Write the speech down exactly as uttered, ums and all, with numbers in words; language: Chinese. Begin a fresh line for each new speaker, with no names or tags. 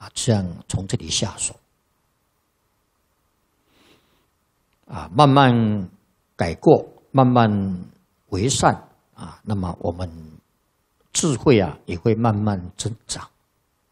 啊，这样从这里下手，啊，慢慢改过，慢慢为善啊，那么我们智慧啊也会慢慢增长。